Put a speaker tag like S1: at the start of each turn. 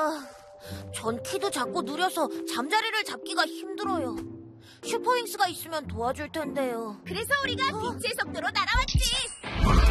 S1: 전 키도 작고 느려서 잠자리를 잡기가 힘들어요. 슈퍼윙스가 있으면 도와줄 텐데요.
S2: 그래서 우리가 빛의 속도로 날아왔지.